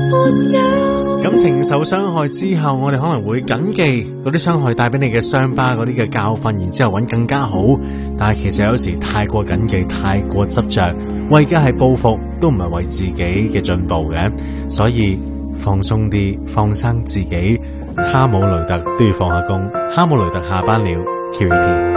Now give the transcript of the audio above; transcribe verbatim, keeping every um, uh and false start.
感情受傷害之後，我哋可能會謹記嗰啲傷害帶俾你嘅傷疤，嗰啲嘅教訓，然之後揾更加好。但係其實有時太過謹記，太過執着，為嘅係報復，都唔係為自己嘅進步嘅。所以放鬆啲，放生自己。哈姆雷特都要放下工，哈姆雷特下班了 ，Q E T。